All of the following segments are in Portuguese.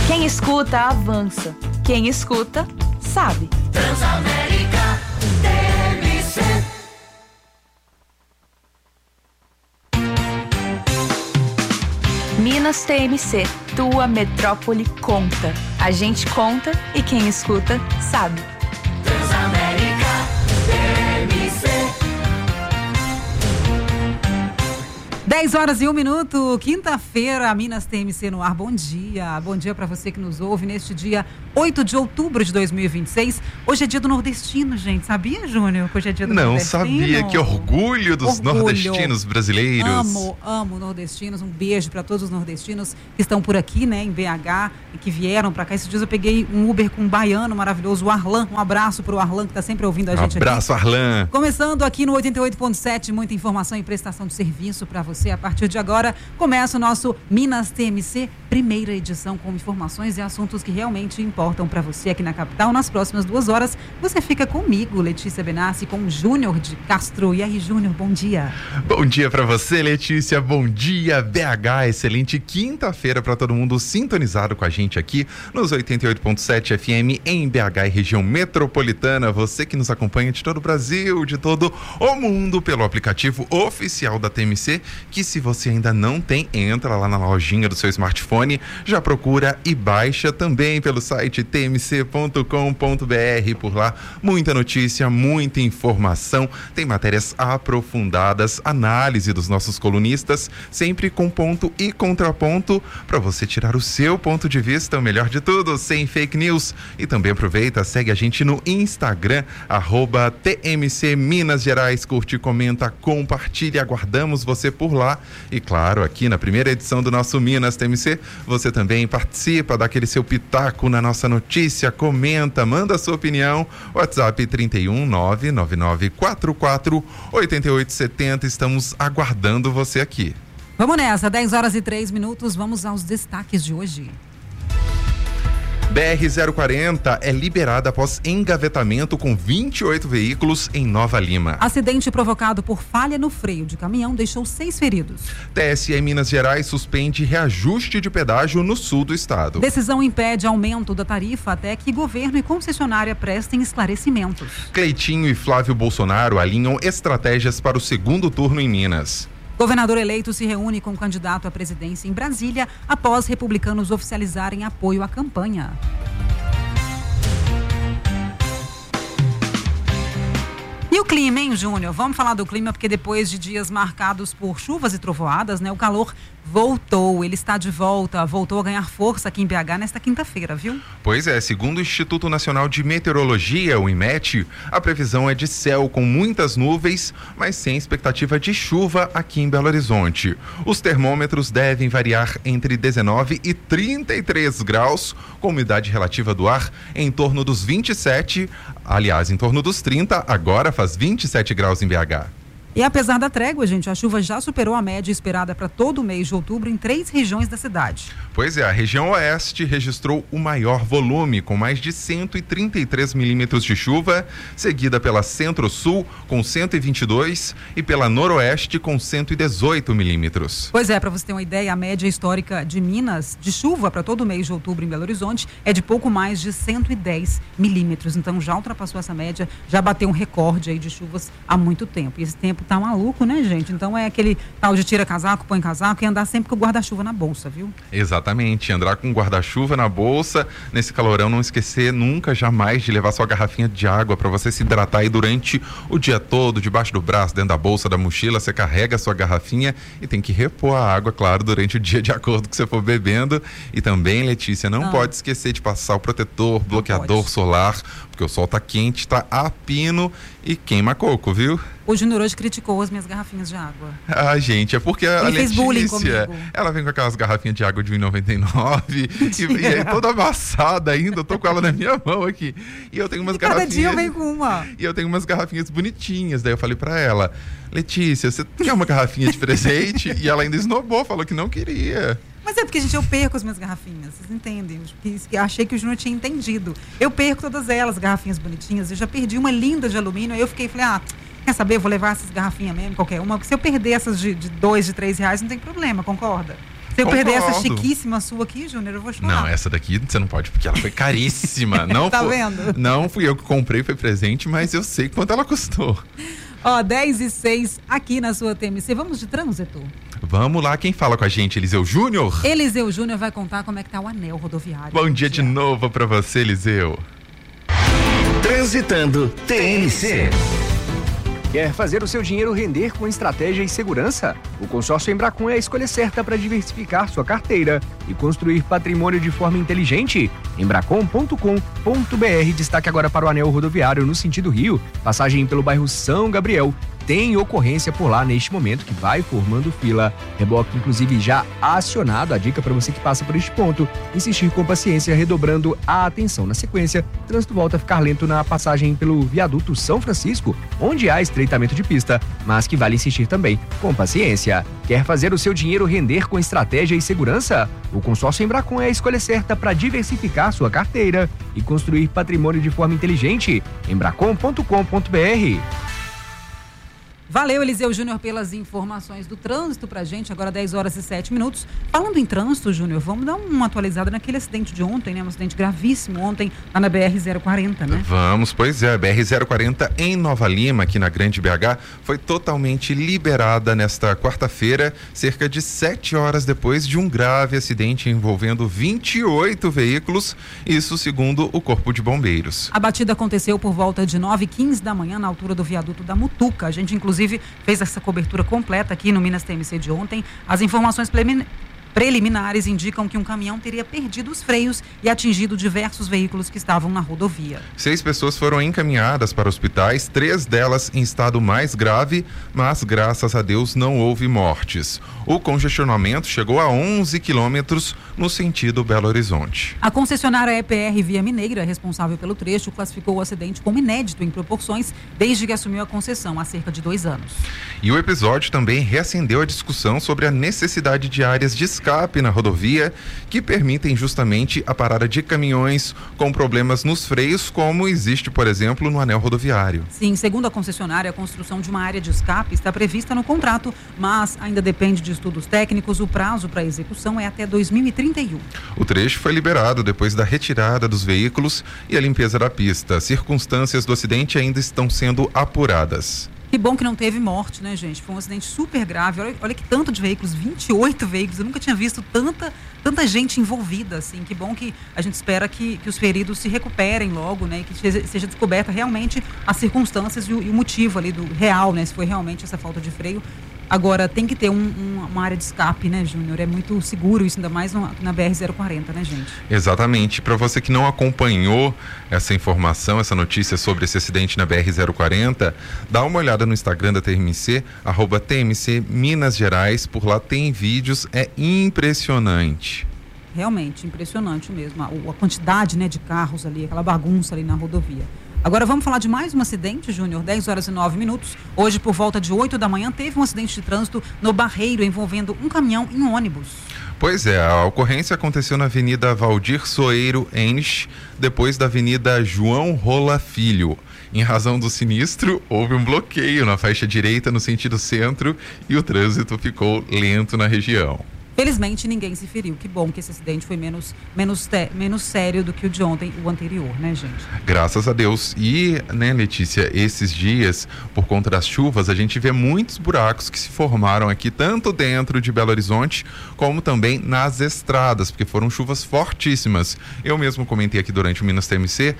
Quem escuta, avança. Quem escuta, sabe. Transamérica TMC. Minas TMC, tua metrópole conta. A gente conta e quem escuta, sabe. Transamérica TMC. 10h01, quinta-feira, Minas TMC no ar. Bom dia para você que nos ouve neste dia 8 de outubro de 2026. Hoje é dia do nordestino, gente. Sabia, Júnior, que hoje é dia do nordestino? Não sabia. Que orgulho dos nordestinos brasileiros. Amo nordestinos. Um beijo para todos os nordestinos que estão por aqui, né, em BH e que vieram para cá. Esses dias eu peguei um Uber com um baiano maravilhoso, o Arlan. Um abraço pro Arlan, que tá sempre ouvindo a gente aqui. Abraço, Arlan. Começando aqui no 88.7, muita informação e prestação de serviço para você. A partir de agora, começa o nosso Minas TMC, primeira edição, com informações e assuntos que realmente importam para você aqui na capital. Nas próximas 2 horas, você fica comigo, Letícia Benassi, com o Júnior de Castro. E aí, Júnior, bom dia. Bom dia para você, Letícia. Bom dia, BH. Excelente quinta-feira para todo mundo sintonizado com a gente aqui nos 88.7 FM em BH e região metropolitana. Você que nos acompanha de todo o Brasil, de todo o mundo pelo aplicativo oficial da TMC, que se você ainda não tem, entra lá na lojinha do seu smartphone, já procura e baixa também pelo site tmc.com.br. Por lá, muita notícia, muita informação, tem matérias aprofundadas, análise dos nossos colunistas, sempre com ponto e contraponto, para você tirar o seu ponto de vista, o melhor de tudo, sem fake news. E também aproveita, segue a gente no Instagram, @TMC Minas Gerais, curte, comenta, compartilha, aguardamos você por lá. E claro, aqui na primeira edição do nosso Minas TMC, você também participa, dá aquele seu pitaco na nossa notícia, comenta, manda a sua opinião. WhatsApp 31 99944 8870. Estamos aguardando você aqui. Vamos nessa, 10h03, vamos aos destaques de hoje. BR-040 é liberada após engavetamento com 28 veículos em Nova Lima. Acidente provocado por falha no freio de caminhão deixou 6 feridos. TSE Minas Gerais suspende reajuste de pedágio no sul do estado. Decisão impede aumento da tarifa até que governo e concessionária prestem esclarecimentos. Cleitinho e Flávio Bolsonaro alinham estratégias para o segundo turno em Minas. Governador eleito se reúne com o candidato à presidência em Brasília após republicanos oficializarem apoio à campanha. E o clima, hein, Júnior? Vamos falar do clima, porque depois de dias marcados por chuvas e trovoadas, né, o calor voltou, ele está de volta, voltou a ganhar força aqui em BH nesta quinta-feira, viu? Pois é, segundo o Instituto Nacional de Meteorologia, o IMET, a previsão é de céu com muitas nuvens, mas sem expectativa de chuva aqui em Belo Horizonte. Os termômetros devem variar entre 19 e 33 graus, com umidade relativa do ar em torno dos 27, aliás, em torno dos 30, agora faz 27 graus em BH. E apesar da trégua, gente, a chuva já superou a média esperada para todo o mês de outubro em 3 regiões da cidade. Pois é, a região oeste registrou o maior volume, com mais de 133 milímetros de chuva, seguida pela centro-sul, com 122, e pela noroeste, com 118 milímetros. Pois é, para você ter uma ideia, a média histórica de Minas, de chuva para todo o mês de outubro em Belo Horizonte, é de pouco mais de 110 milímetros. Então já ultrapassou essa média, já bateu um recorde aí de chuvas há muito tempo. E esse tempo tá maluco, né, gente? Então é aquele tal de tira casaco, põe casaco e andar sempre com o guarda-chuva na bolsa, viu? Exatamente, andar com guarda-chuva na bolsa, nesse calorão, não esquecer nunca, jamais de levar sua garrafinha de água para você se hidratar aí durante o dia todo, debaixo do braço, dentro da bolsa, da mochila, você carrega a sua garrafinha e tem que repor a água, claro, durante o dia de acordo com o que você for bebendo. E também, Letícia, não pode esquecer de passar o protetor, bloqueador solar, porque o sol tá quente, tá a pino e queima coco, viu? O Júnior hoje criticou as minhas garrafinhas de água. Ah, gente, é porque a Ele fez bullying Letícia, comigo. ela vem com aquelas garrafinhas de água de R$1,99 e aí toda amassada ainda, eu tô com ela na minha mão aqui. E eu tenho umas Cada garrafinhas... dia eu venho com uma. E eu tenho umas garrafinhas bonitinhas, daí eu falei pra ela, Letícia, você quer uma garrafinha de presente? E ela ainda esnobou, falou que não queria. Mas é porque, gente, eu perco as minhas garrafinhas, vocês entendem? Eu achei que o Júnior tinha entendido. Eu perco todas elas, garrafinhas bonitinhas. Eu já perdi uma linda de alumínio, aí eu falei, quer saber, eu vou levar essas garrafinhas mesmo, qualquer uma. Porque se eu perder essas de 2, de 3 reais, não tem problema, concorda? Se eu perder essa Concordo. chiquíssima sua aqui, Júnior, eu vou chorar. Não, essa daqui você não pode, porque ela foi caríssima. Não Tá foi- vendo? Não fui eu que comprei, foi presente, mas eu sei quanto ela custou. Ó, 10:06 aqui na sua TMC. Vamos de trânsito? Vamos lá, quem fala com a gente? Eliseu Júnior? Eliseu Júnior vai contar como é que tá o anel rodoviário. Bom dia de novo pra você, Eliseu. Transitando TNC. Quer fazer o seu dinheiro render com estratégia e segurança? O consórcio Embracon é a escolha certa para diversificar sua carteira e construir patrimônio de forma inteligente. Embracon.com.br. Destaque agora para o anel rodoviário no sentido Rio, passagem pelo bairro São Gabriel. Tem ocorrência por lá neste momento que vai formando fila. Reboque, inclusive, já acionado. A dica para você que passa por este ponto: insistir com paciência, redobrando a atenção. Na sequência, o trânsito volta a ficar lento na passagem pelo viaduto São Francisco, onde há estreitamento de pista, mas que vale insistir também com paciência. Quer fazer o seu dinheiro render com estratégia e segurança? O consórcio Embracon é a escolha certa para diversificar sua carteira e construir patrimônio de forma inteligente. Embracon.com.br. Valeu, Eliseu Júnior, pelas informações do trânsito pra gente. Agora 10h07. Falando em trânsito, Júnior, vamos dar uma atualizada naquele acidente de ontem, né? Um acidente gravíssimo ontem lá na BR-040, né? Vamos, pois é, a BR-040 em Nova Lima, aqui na Grande BH, foi totalmente liberada nesta quarta-feira, cerca de 7 horas depois de um grave acidente envolvendo 28 veículos, isso segundo o Corpo de Bombeiros. A batida aconteceu por volta de 9h15 da manhã, na altura do viaduto da Mutuca. A gente, inclusive, fez essa cobertura completa aqui no Minas TMC de ontem. As informações preliminares indicam que um caminhão teria perdido os freios e atingido diversos veículos que estavam na rodovia. 6 pessoas foram encaminhadas para hospitais, 3 delas em estado mais grave, mas graças a Deus não houve mortes. O congestionamento chegou a 11 quilômetros no sentido Belo Horizonte. A concessionária EPR Via Mineira, responsável pelo trecho, classificou o acidente como inédito em proporções desde que assumiu a concessão há cerca de 2 anos. E o episódio também reacendeu a discussão sobre a necessidade de áreas de escape na rodovia que permitem justamente a parada de caminhões com problemas nos freios, como existe, por exemplo, no anel rodoviário. Sim, segundo a concessionária, a construção de uma área de escape está prevista no contrato, mas ainda depende de estudos técnicos. O prazo para a execução é até 2031. O trecho foi liberado depois da retirada dos veículos e a limpeza da pista. As circunstâncias do acidente ainda estão sendo apuradas. Que bom que não teve morte, né, gente? Foi um acidente super grave. Olha que tanto de veículos, 28 veículos. Eu nunca tinha visto tanta gente envolvida, assim. Que bom que a gente espera que os feridos se recuperem logo, né? E que seja descoberta realmente as circunstâncias e o motivo ali do real, né? Se foi realmente essa falta de freio. Agora, tem que ter uma área de escape, né, Júnior? É muito seguro isso, ainda mais na BR-040, né, gente? Exatamente. Para você que não acompanhou essa informação, essa notícia sobre esse acidente na BR-040, dá uma olhada no Instagram da TMC, @TMC Minas Gerais. Por lá tem vídeos, é impressionante. Realmente, impressionante mesmo. A quantidade, né, de carros ali, aquela bagunça ali na rodovia. Agora vamos falar de mais um acidente, Júnior, 10h09. Hoje, por volta de 8 da manhã, teve um acidente de trânsito no Barreiro envolvendo um caminhão e um ônibus. Pois é, a ocorrência aconteceu na Avenida Valdir Soeiro Enes, depois da Avenida João Rola Filho. Em razão do sinistro, houve um bloqueio na faixa direita no sentido centro e o trânsito ficou lento na região. Felizmente, ninguém se feriu. Que bom que esse acidente foi menos sério do que o de ontem, o anterior, né, gente? Graças a Deus. E, né, Letícia, esses dias, por conta das chuvas, a gente vê muitos buracos que se formaram aqui, tanto dentro de Belo Horizonte, como também nas estradas, porque foram chuvas fortíssimas. Eu mesmo comentei aqui durante o Minas TMC,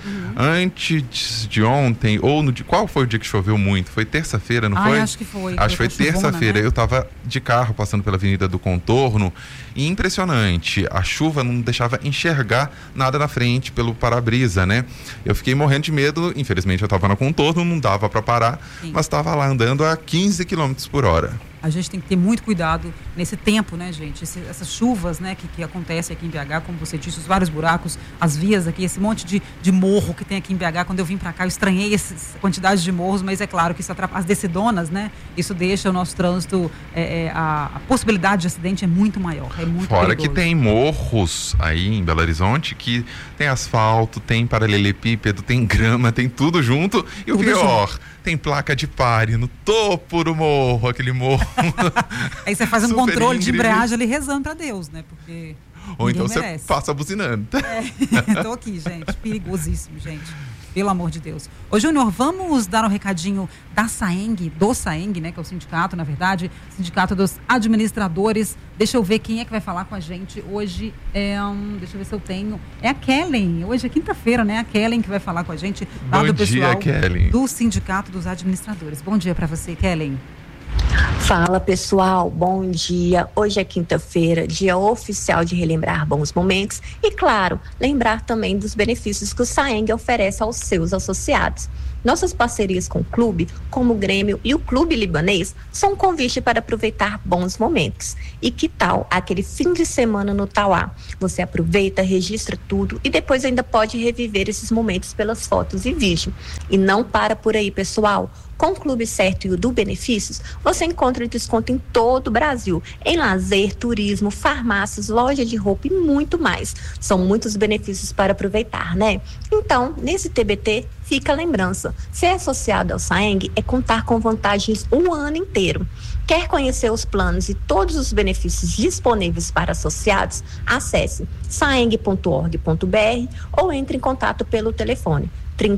antes de ontem, ou qual foi o dia que choveu muito? Foi terça-feira, não foi? Acho que foi. Acho que foi terça-feira. Né? Eu tava de carro passando pela Avenida do Contorno e impressionante, a chuva não deixava enxergar nada na frente pelo para-brisa, né? Eu fiquei morrendo de medo, infelizmente eu tava no Contorno, não dava para parar, Sim. mas tava lá andando a 15 km por hora. A gente tem que ter muito cuidado nesse tempo, né, gente? Essas chuvas, né, que acontecem aqui em BH, como você disse, os vários buracos, as vias aqui, esse monte de morro que tem aqui em BH. Quando eu vim para cá, eu estranhei essa quantidade de morros, mas é claro que isso atrapalha as descidonas, né? Isso deixa o nosso trânsito, a possibilidade de acidente é muito maior, é muito Fora perigoso. que tem morros aí em Belo Horizonte que tem asfalto, tem paralelepípedo, tem grama, tem tudo junto. E o Tudo pior, tem placa de pare no topo do morro, aquele morro Aí você faz um Super controle de íngreme. embreagem ali rezando pra Deus, né? Porque Ou ninguém então merece. você passa buzinando. Tô aqui, gente. Perigosíssimo, gente. Pelo amor de Deus. Ô, Júnior, vamos dar um recadinho da SAENG, do SAENG, né? Que é o sindicato, na verdade. Sindicato dos Administradores. Deixa eu ver quem é que vai falar com a gente hoje. Deixa eu ver se eu tenho. É a Kellen. Hoje é quinta-feira, né? A Kellen que vai falar com a gente. Lá Bom do dia, pessoal Kellen. do Sindicato dos Administradores. Bom dia pra você, Kellen. Fala pessoal, bom dia. Hoje é quinta-feira, dia oficial de relembrar bons momentos e, claro, lembrar também dos benefícios que o SAENG oferece aos seus associados. Nossas parcerias com o clube, como o Grêmio e o Clube Libanês, são um convite para aproveitar bons momentos. E que tal aquele fim de semana no Tauá? Você aproveita, registra tudo e depois ainda pode reviver esses momentos pelas fotos e vídeo. E não para por aí, pessoal. Com o Clube Certo e o do Benefícios, você encontra desconto em todo o Brasil, em lazer, turismo, farmácias, loja de roupa e muito mais. São muitos benefícios para aproveitar, né? Então, nesse TBT, fica a lembrança. Ser associado ao SAENG é contar com vantagens o ano inteiro. Quer conhecer os planos e todos os benefícios disponíveis para associados? Acesse saeng.org.br ou entre em contato pelo telefone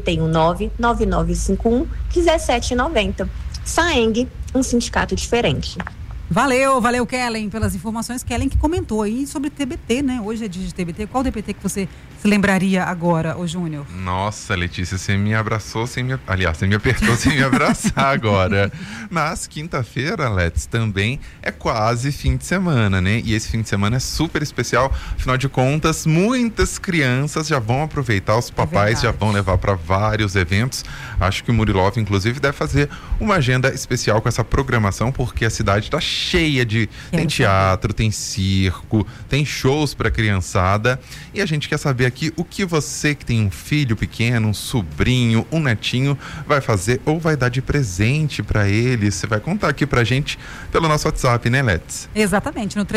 319-9951-1790. SAENG, um sindicato diferente. Valeu, Kellen, pelas informações. Kellen que comentou aí sobre TBT, né? Hoje é dia de TBT. Qual TBT que você se lembraria agora, ô Júnior? Nossa, Letícia, você me abraçou sem me... Aliás, você me apertou sem me abraçar agora. Mas quinta-feira, Let's, também é quase fim de semana, né? E esse fim de semana é super especial. Afinal de contas, muitas crianças já vão aproveitar, os papais já vão levar para vários eventos. Acho que o Murilov, inclusive, deve fazer uma agenda especial com essa programação, porque a cidade está cheia de... Tem teatro, tem circo, tem shows para criançada. E a gente quer saber aqui o que você que tem um filho pequeno, um sobrinho, um netinho, vai fazer ou vai dar de presente para eles. Você vai contar aqui pra gente pelo nosso WhatsApp, né, Let's? Exatamente, no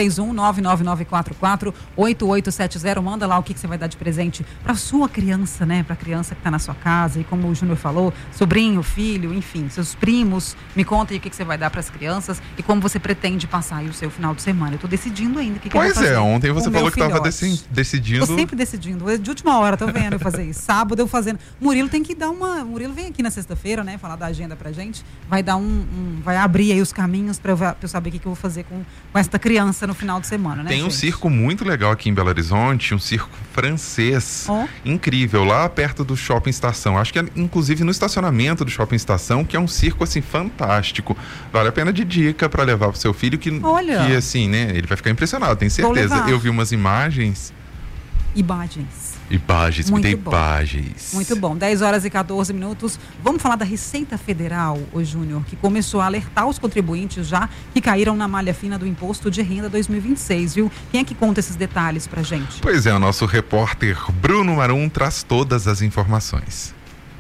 31-99944-8870. Manda lá o que você vai dar de presente pra sua criança, né? Pra criança que tá na sua casa. E como o Júnior falou, sobrinho, filho, enfim, seus primos. Me conta aí o que você vai dar pras crianças e como você pretende passar aí o seu final de semana. Eu tô decidindo ainda o que eu vou fazer. Pois é, ontem você com o falou meu que tava filhote. decidindo. Tô sempre decidindo. De última hora, tô vendo eu fazer isso. Sábado eu fazendo. Murilo tem que dar uma... Murilo vem aqui na sexta-feira, né? Falar da agenda pra gente. Vai dar vai abrir aí os caminhos pra eu saber o que eu vou fazer com esta criança no final de semana, né, Tem um gente? circo muito legal aqui em Belo Horizonte, um circo francês, incrível, lá perto do Shopping Estação. Acho que é inclusive no estacionamento do Shopping Estação, que é um circo assim fantástico. Vale a pena de dica pra levar pro seu filho que assim, né, ele vai ficar impressionado, tenho certeza. Eu vi umas imagens. Imagens. Muito bom, 10 horas e 14 minutos. Vamos falar da Receita Federal, ô Júnior, que começou a alertar os contribuintes já que caíram na malha fina do Imposto de Renda 2026, viu? Quem é que conta esses detalhes pra gente? Pois é, o nosso repórter Bruno Marum traz todas as informações.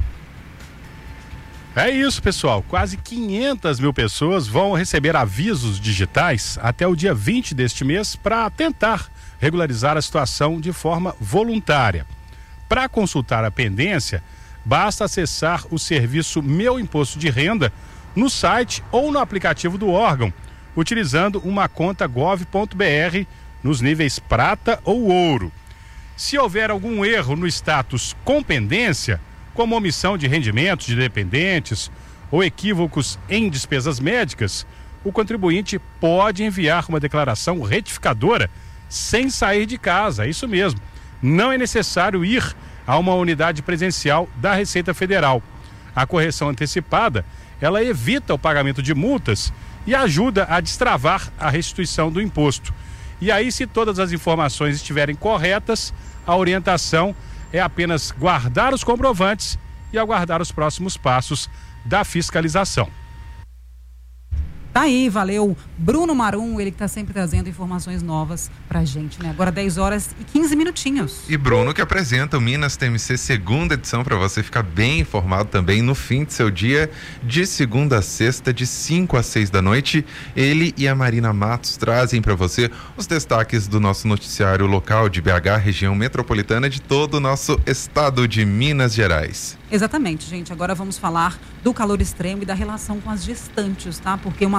É isso, pessoal. Quase 500 mil pessoas vão receber avisos digitais até o dia 20 deste mês para tentar regularizar a situação de forma voluntária. Para consultar a pendência, basta acessar o serviço Meu Imposto de Renda no site ou no aplicativo do órgão, utilizando uma conta gov.br nos níveis prata ou ouro. Se houver algum erro no status com pendência, como omissão de rendimentos de dependentes ou equívocos em despesas médicas, o contribuinte pode enviar uma declaração retificadora sem sair de casa, é isso mesmo. Não é necessário ir a uma unidade presencial da Receita Federal. A correção antecipada, ela evita o pagamento de multas e ajuda a destravar a restituição do imposto. E aí, se todas as informações estiverem corretas, a orientação é apenas guardar os comprovantes e aguardar os próximos passos da fiscalização. Tá aí, valeu. Bruno Marum, ele que tá sempre trazendo informações novas pra gente, né? Agora 10 horas e 15 minutinhos. E Bruno que apresenta o Minas TMC segunda edição para você ficar bem informado também no fim de seu dia, de segunda a sexta, de 5 às 6 da noite. Ele e a Marina Matos trazem para você os destaques do nosso noticiário local de BH, região metropolitana, de todo o nosso estado de Minas Gerais. Exatamente, gente. Agora vamos falar do calor extremo e da relação com as gestantes, tá? Porque uma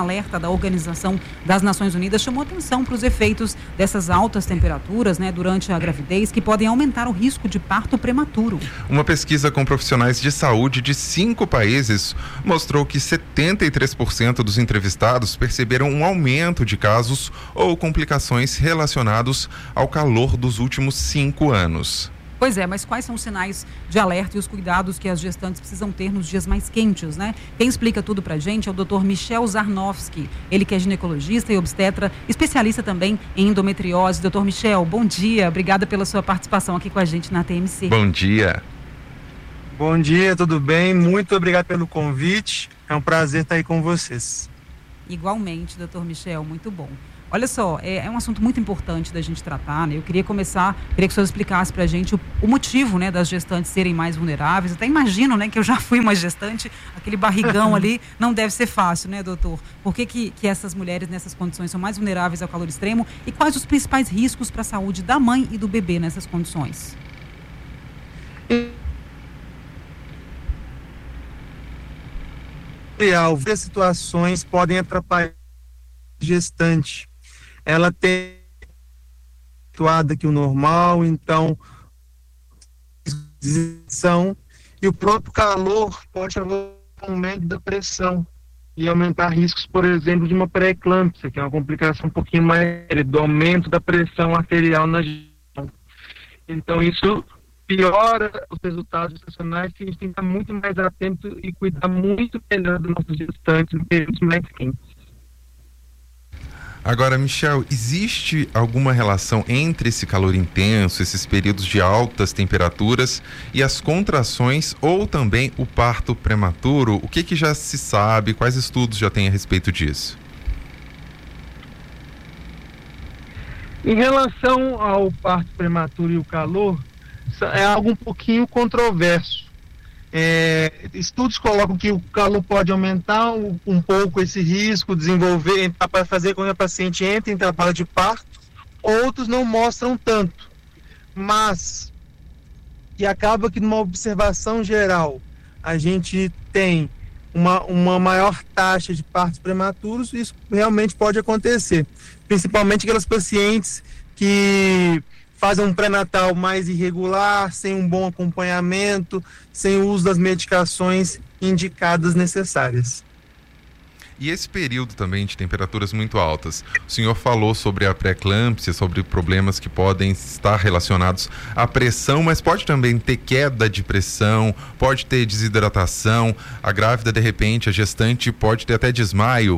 alerta da Organização das Nações Unidas chamou atenção para os efeitos dessas altas temperaturas, né, durante a gravidez, que podem aumentar o risco de parto prematuro. Uma pesquisa com profissionais de saúde de 5 países mostrou que 73% dos entrevistados perceberam um aumento de casos ou complicações relacionados ao calor dos últimos 5 anos. Pois é, mas quais são os sinais de alerta e os cuidados que as gestantes precisam ter nos dias mais quentes, né? Quem explica tudo pra gente é o Dr. Michel Zarnowski. Ele que é ginecologista e obstetra, especialista também em endometriose. Dr. Michel, bom dia. Obrigada pela sua participação aqui com a gente na TMC. Bom dia. Bom dia, tudo bem? Muito obrigado pelo convite. É um prazer estar aí com vocês. Igualmente, Dr. Michel, muito bom. Olha só, é um assunto muito importante da gente tratar, né? Eu queria que o senhor explicasse pra gente o motivo, né, das gestantes serem mais vulneráveis. Até imagino, né, que eu já fui uma gestante, aquele barrigão ali não deve ser fácil, né, doutor? Por que essas mulheres nessas condições são mais vulneráveis ao calor extremo e quais os principais riscos para a saúde da mãe e do bebê nessas condições? Várias situações podem atrapalhar a gestante. Ela tem atuada que o normal, então e o próprio calor pode aumentar o aumento da pressão e aumentar riscos, por exemplo, de uma pré-eclâmpsia, que é uma complicação um pouquinho mais do aumento da pressão arterial na gestante. Então isso piora os resultados gestacionais, que a gente tem que estar muito mais atento e cuidar muito melhor dos nossos gestantes em períodos mais quentes. Agora, Michel, existe alguma relação entre esse calor intenso, esses períodos de altas temperaturas e as contrações ou também o parto prematuro? O que já se sabe? Quais estudos já tem a respeito disso? Em relação ao parto prematuro e o calor, é algo um pouquinho controverso. Estudos colocam que o calor pode aumentar um pouco esse risco, para fazer com que a paciente entre em trabalho de parto. Outros não mostram tanto, mas que acaba que numa observação geral a gente tem uma maior taxa de partos prematuros. Isso realmente pode acontecer, principalmente aquelas pacientes que fazem um pré-natal mais irregular, sem um bom acompanhamento, sem o uso das medicações indicadas necessárias. E esse período também de temperaturas muito altas, o senhor falou sobre a pré-eclâmpsia, sobre problemas que podem estar relacionados à pressão, mas pode também ter queda de pressão, pode ter desidratação, a grávida de repente, a gestante pode ter até desmaio.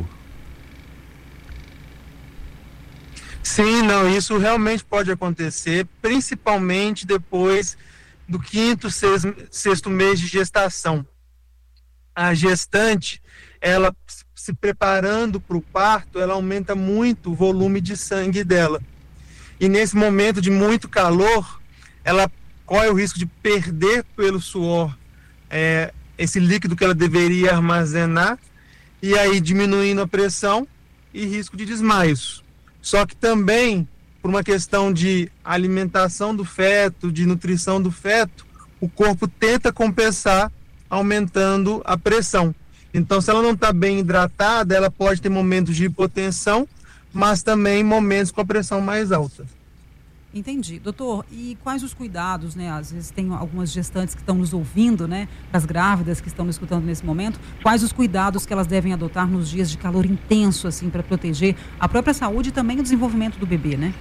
Sim, não, isso realmente pode acontecer, principalmente depois do 5º, 6º mês de gestação. A gestante, ela se preparando para o parto, ela aumenta muito o volume de sangue dela. E nesse momento de muito calor, ela corre o risco de perder pelo suor esse líquido que ela deveria armazenar, e aí diminuindo a pressão e risco de desmaios. Só que também, por uma questão de alimentação do feto, de nutrição do feto, o corpo tenta compensar aumentando a pressão. Então, se ela não está bem hidratada, ela pode ter momentos de hipotensão, mas também momentos com a pressão mais alta. Entendi. Doutor, e quais os cuidados, né? Às vezes tem algumas gestantes que estão nos ouvindo, né? As grávidas que estão nos escutando nesse momento. Quais os cuidados que elas devem adotar nos dias de calor intenso, assim, para proteger a própria saúde e também o desenvolvimento do bebê, né?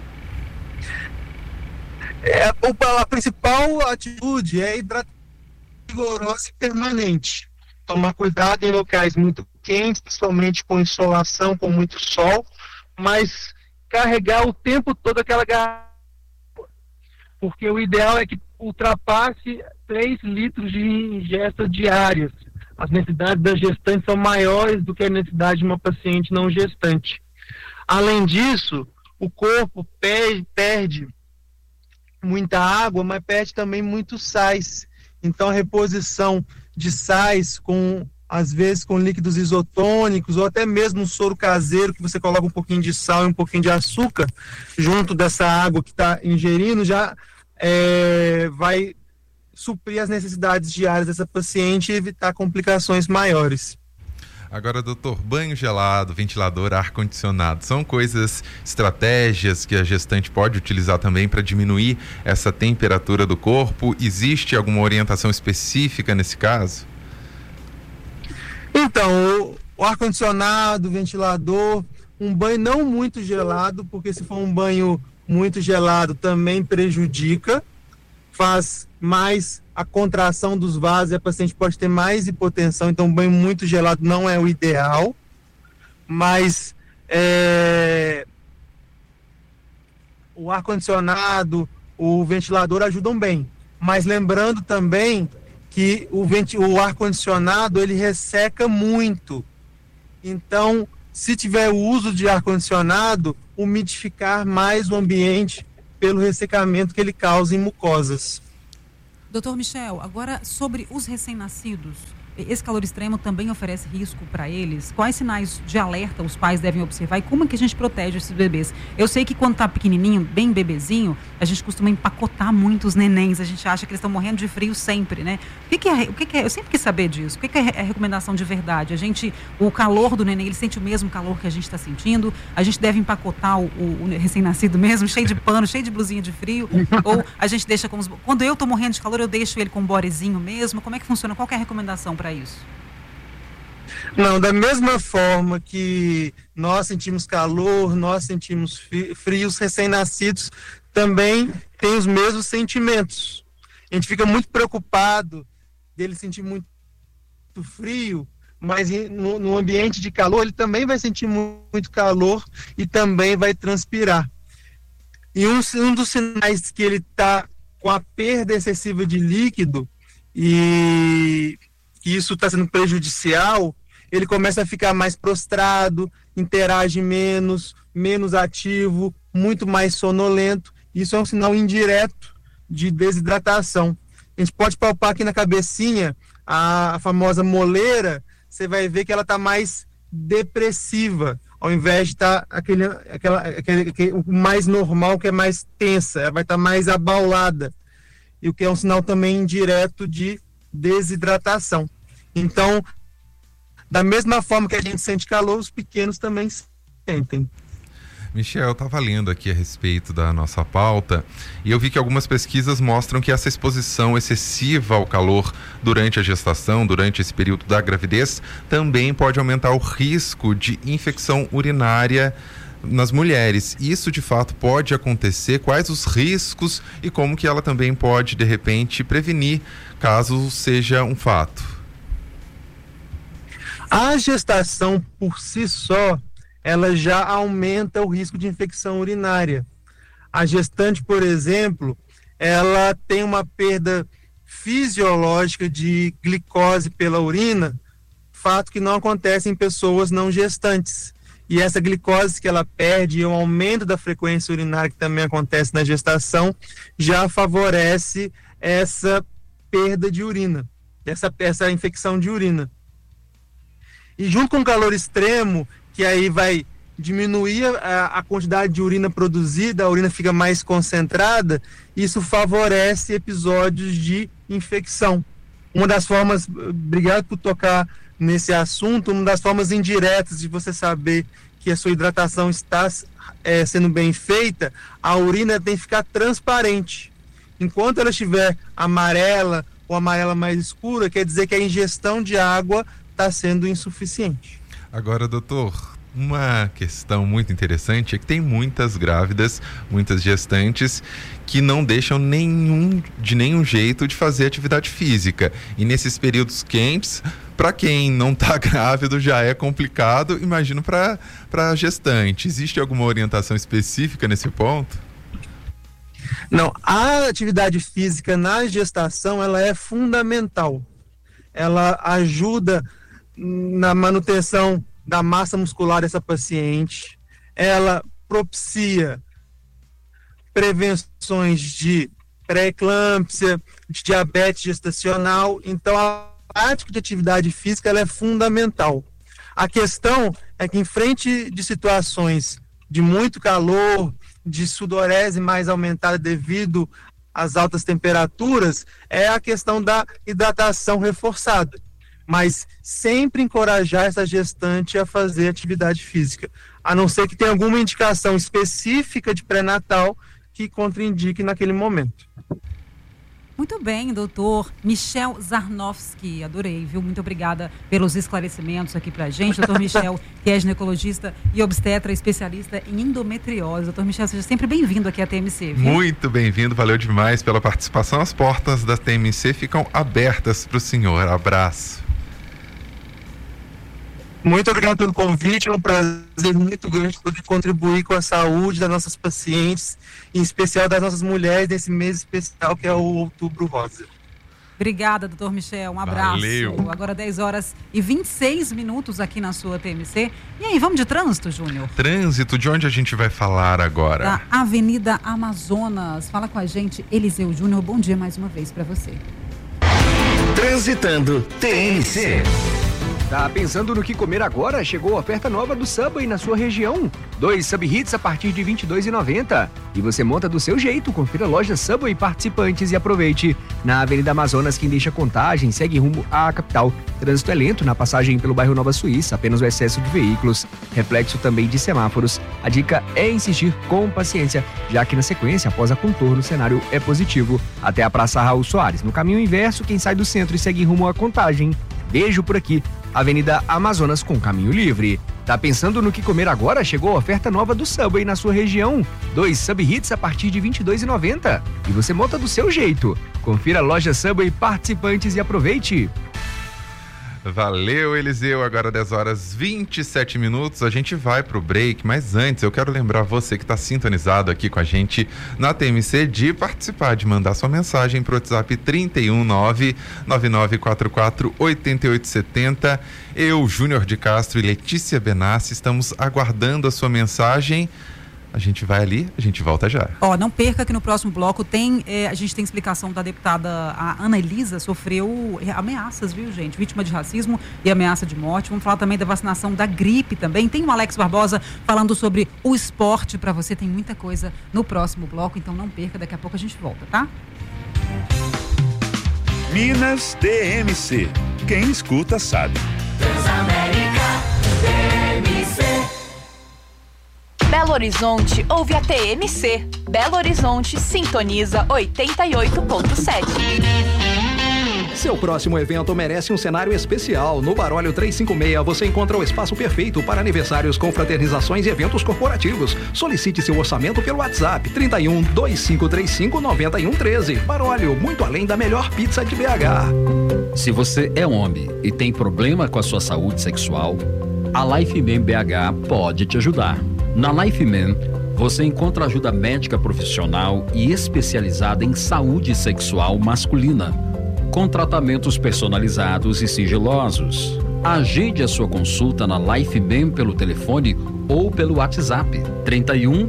A principal atitude é hidratação rigorosa e permanente. Tomar cuidado em locais muito quentes, principalmente com insolação, com muito sol, mas carregar o tempo todo aquela garrafa, porque o ideal é que ultrapasse 3 litros de ingesta diárias. As necessidades da gestante são maiores do que a necessidade de uma paciente não gestante. Além disso, o corpo perde muita água, mas perde também muitos sais. Então a reposição de sais às vezes com líquidos isotônicos, ou até mesmo um soro caseiro, que você coloca um pouquinho de sal e um pouquinho de açúcar junto dessa água que está ingerindo, já vai suprir as necessidades diárias dessa paciente e evitar complicações maiores. Agora, doutor, banho gelado, ventilador, ar-condicionado, são estratégias que a gestante pode utilizar também para diminuir essa temperatura do corpo? Existe alguma orientação específica nesse caso? Então, o ar-condicionado, o ventilador, um banho não muito gelado, porque se for um banho muito gelado também prejudica, faz mais a contração dos vasos e a paciente pode ter mais hipotensão, então um banho muito gelado não é o ideal, mas o ar-condicionado, o ventilador ajudam bem, mas lembrando também que o ar-condicionado ele resseca muito, então se tiver o uso de ar-condicionado, umidificar mais o ambiente pelo ressecamento que ele causa em mucosas. Doutor Michel, agora sobre os recém-nascidos, esse calor extremo também oferece risco para eles? Quais sinais de alerta os pais devem observar e como é que a gente protege esses bebês? Eu sei que quando está pequenininho, bem bebezinho, a gente costuma empacotar muito os nenéns, a gente acha que eles estão morrendo de frio sempre, né? O que é? Eu sempre quis saber disso. O que é a recomendação de verdade? O calor do neném, ele sente o mesmo calor que a gente está sentindo? A gente deve empacotar o recém-nascido mesmo, cheio de pano, cheio de blusinha de frio? Ou a gente deixa como... Quando eu estou morrendo de calor, eu deixo ele com um borezinho mesmo? Como é que funciona? Qual que é a recomendação para isso? Não, da mesma forma que nós sentimos calor, nós sentimos frio, os recém-nascidos também têm os mesmos sentimentos. A gente fica muito preocupado dele sentir muito frio, mas no ambiente de calor ele também vai sentir muito calor e também vai transpirar. E um dos sinais que ele está com a perda excessiva de líquido e isso está sendo prejudicial, ele começa a ficar mais prostrado, interage menos ativo, muito mais sonolento. Isso é um sinal indireto de desidratação. A gente pode palpar aqui na cabecinha a famosa moleira, você vai ver que ela está mais depressiva, ao invés de estar aquele mais normal, que é mais tensa, ela vai estar mais abaulada, e o que é um sinal também indireto de desidratação. Então, da mesma forma que a gente sente calor, os pequenos também sentem. Michel, eu estava lendo aqui a respeito da nossa pauta e eu vi que algumas pesquisas mostram que essa exposição excessiva ao calor durante a gestação, durante esse período da gravidez, também pode aumentar o risco de infecção urinária nas mulheres. Isso de fato pode acontecer? Quais os riscos e como que ela também pode, de repente, prevenir caso seja um fato? A gestação por si só, ela já aumenta o risco de infecção urinária. A gestante, por exemplo, ela tem uma perda fisiológica de glicose pela urina, fato que não acontece em pessoas não gestantes. E essa glicose que ela perde e o aumento da frequência urinária que também acontece na gestação já favorece essa perda de urina, essa infecção de urina. E junto com o calor extremo, que aí vai diminuir a quantidade de urina produzida, a urina fica mais concentrada, isso favorece episódios de infecção. Uma das formas, obrigado por tocar nesse assunto, uma das formas indiretas de você saber que a sua hidratação está sendo bem feita, a urina tem que ficar transparente. Enquanto ela estiver amarela ou amarela mais escura, quer dizer que a ingestão de água está sendo insuficiente. Agora, doutor, uma questão muito interessante é que tem muitas grávidas, muitas gestantes que não deixam de nenhum jeito de fazer atividade física. E nesses períodos quentes, para quem não está grávido já é complicado, imagino para gestante. Existe alguma orientação específica nesse ponto? Não, a atividade física na gestação ela é fundamental. Ela ajuda na manutenção da massa muscular dessa paciente, ela propicia prevenções de pré-eclâmpsia, de diabetes gestacional. Então a prática de atividade física ela é fundamental. A questão é que em frente de situações de muito calor, de sudorese mais aumentada devido às altas temperaturas, é a questão da hidratação reforçada. mas sempre encorajar essa gestante a fazer atividade física, a não ser que tenha alguma indicação específica de pré-natal que contraindique naquele momento. Muito bem, doutor Michel Zarnowski, adorei, viu? Muito obrigada pelos esclarecimentos aqui pra gente. Doutor Michel, que é ginecologista e obstetra, especialista em endometriose. Doutor Michel, seja sempre bem-vindo aqui à TMC, viu? Muito bem-vindo, valeu demais pela participação. As portas da TMC ficam abertas para o senhor. Abraço. Muito obrigado pelo convite, é um prazer muito grande poder contribuir com a saúde das nossas pacientes, em especial das nossas mulheres, nesse mês especial que é o Outubro Rosa. Obrigada, doutor Michel, um abraço. Valeu. Agora 10h26 aqui na sua TMC. E aí, vamos de trânsito, Júnior? Trânsito, de onde a gente vai falar agora? Da Avenida Amazonas. Fala com a gente, Eliseu Júnior. Bom dia mais uma vez para você. Transitando TMC. Tá pensando no que comer agora? Chegou a oferta nova do Subway na sua região. 2 Sub Hits a partir de R$ 22,90. E você monta do seu jeito. Confira a loja Subway participantes e aproveite. Na Avenida Amazonas, quem deixa Contagem segue rumo à capital. Trânsito é lento na passagem pelo bairro Nova Suíça, apenas o excesso de veículos. Reflexo também de semáforos. A dica é insistir com paciência, já que na sequência, após a contorno, o cenário é positivo. Até a Praça Raul Soares. No caminho inverso, quem sai do centro e segue rumo à Contagem. Beijo por aqui. Avenida Amazonas com caminho livre. Tá pensando no que comer agora? Chegou a oferta nova do Subway na sua região. 2 Sub Hits a partir de R$ 22,90. E você monta do seu jeito. Confira a loja Subway participantes e aproveite. Valeu, Eliseu. Agora 10h27. A gente vai pro break, mas antes eu quero lembrar você que está sintonizado aqui com a gente na TMC de participar, de mandar sua mensagem pro WhatsApp 319-9944-8870. Eu, Júnior de Castro e Letícia Benassi estamos aguardando a sua mensagem. A gente vai ali, a gente volta já. Não perca que no próximo bloco a gente tem explicação da deputada a Ana Elisa, sofreu ameaças, viu, gente? Vítima de racismo e ameaça de morte. Vamos falar também da vacinação da gripe também. Tem o Alex Barbosa falando sobre o esporte para você. Tem muita coisa no próximo bloco, então não perca. Daqui a pouco a gente volta, tá? Minas TMC. Quem escuta sabe. Transamérica TMC. Belo Horizonte ouve a TMC. Belo Horizonte sintoniza 88.7. Seu próximo evento merece um cenário especial. No Baróleo 356 você encontra o espaço perfeito para aniversários, confraternizações e eventos corporativos. Solicite seu orçamento pelo WhatsApp 31 2535 9113. Baróleo, muito além da melhor pizza de BH. Se você é homem e tem problema com a sua saúde sexual, a Lifeman BH pode te ajudar. Na Lifeman, você encontra ajuda médica profissional e especializada em saúde sexual masculina, com tratamentos personalizados e sigilosos. Agende a sua consulta na Lifeman pelo telefone ou pelo WhatsApp 31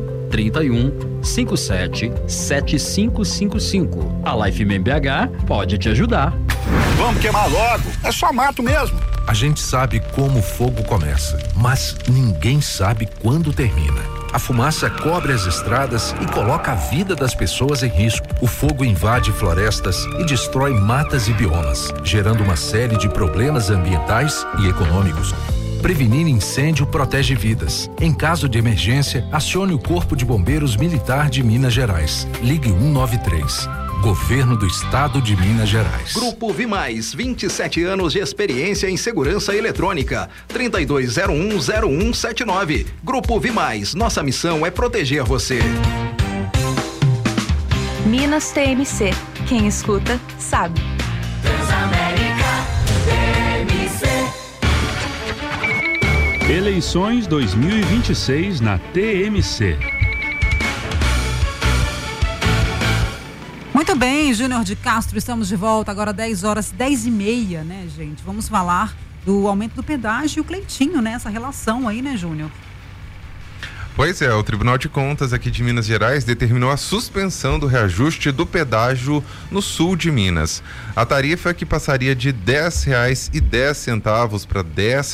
57 7555. A Lifeman BH pode te ajudar. Vamos queimar logo, é só mato mesmo. A gente sabe como o fogo começa, mas ninguém sabe quando termina. A fumaça cobre as estradas e coloca a vida das pessoas em risco. O fogo invade florestas e destrói matas e biomas, gerando uma série de problemas ambientais e econômicos. Prevenir incêndio protege vidas. Em caso de emergência, acione o Corpo de Bombeiros Militar de Minas Gerais. Ligue 193. Governo do Estado de Minas Gerais. Grupo Vimais, 27 anos de experiência em segurança eletrônica. 32010179. Grupo Vimais, nossa missão é proteger você. Minas TMC. Quem escuta, sabe. Transamérica TMC. Eleições 2026 na TMC. Muito bem, Júnior de Castro, estamos de volta agora 10h10, né, gente? Vamos falar do aumento do pedágio e o Cleitinho, né? Essa relação aí, né, Júnior? Pois é, o Tribunal de Contas aqui de Minas Gerais determinou a suspensão do reajuste do pedágio no sul de Minas. A tarifa, que passaria de R$ 10,10 para R$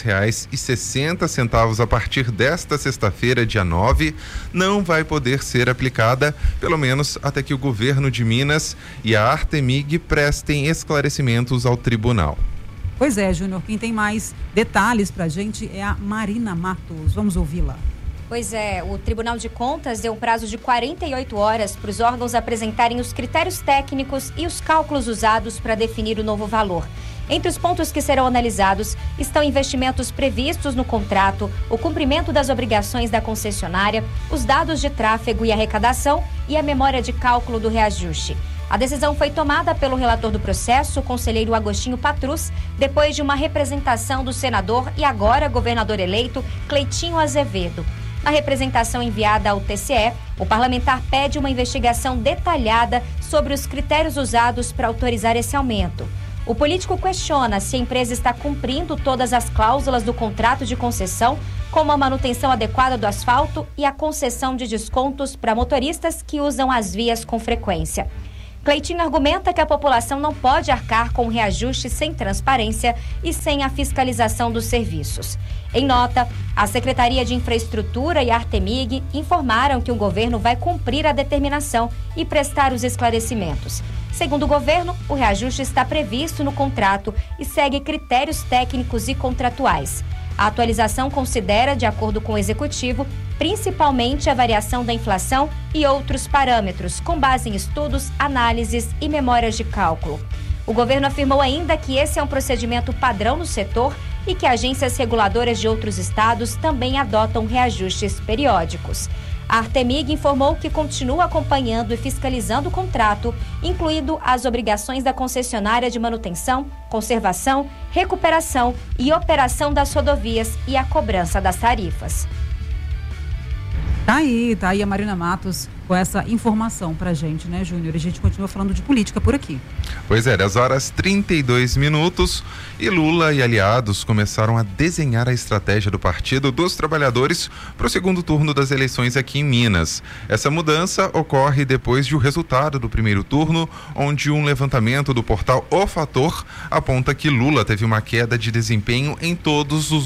10,60 a partir desta sexta-feira, dia 9, não vai poder ser aplicada, pelo menos até que o governo de Minas e a Artemig prestem esclarecimentos ao tribunal. Pois é, Júnior, quem tem mais detalhes pra gente é a Marina Matos. Vamos ouvi-la. Pois é, o Tribunal de Contas deu um prazo de 48 horas para os órgãos apresentarem os critérios técnicos e os cálculos usados para definir o novo valor. Entre os pontos que serão analisados estão investimentos previstos no contrato, o cumprimento das obrigações da concessionária, os dados de tráfego e arrecadação e a memória de cálculo do reajuste. A decisão foi tomada pelo relator do processo, o conselheiro Agostinho Patrus, depois de uma representação do senador e agora governador eleito, Cleitinho Azevedo. Na representação enviada ao TCE, o parlamentar pede uma investigação detalhada sobre os critérios usados para autorizar esse aumento. O político questiona se a empresa está cumprindo todas as cláusulas do contrato de concessão, como a manutenção adequada do asfalto e a concessão de descontos para motoristas que usam as vias com frequência. Cleitinho argumenta que a população não pode arcar com reajuste sem transparência e sem a fiscalização dos serviços. Em nota, a Secretaria de Infraestrutura e a Artemig informaram que o governo vai cumprir a determinação e prestar os esclarecimentos. Segundo o governo, o reajuste está previsto no contrato e segue critérios técnicos e contratuais. A atualização considera, de acordo com o Executivo, principalmente a variação da inflação e outros parâmetros, com base em estudos, análises e memórias de cálculo. O governo afirmou ainda que esse é um procedimento padrão no setor e que agências reguladoras de outros estados também adotam reajustes periódicos. A Artemig informou que continua acompanhando e fiscalizando o contrato, incluindo as obrigações da concessionária de manutenção, conservação, recuperação e operação das rodovias e a cobrança das tarifas. Tá aí a Marina Matos com essa informação pra gente, né, Júnior? A gente continua falando de política por aqui. Pois é, 10h32 e Lula e aliados começaram a desenhar a estratégia do Partido dos Trabalhadores para o segundo turno das eleições aqui em Minas. Essa mudança ocorre depois de o resultado do primeiro turno, onde um levantamento do portal O Fator aponta que Lula teve uma queda de desempenho em todos os